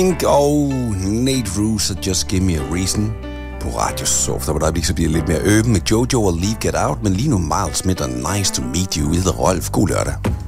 Og Nate Ruess og Just Give Me a Reason på Radio Soft. Og på et øjeblik så bliver det lidt mere øben med Jojo og Leave Get Out, men lige nu Miles Smith og Nice to Meet You. Jeg hedder Rolf. God lørdag.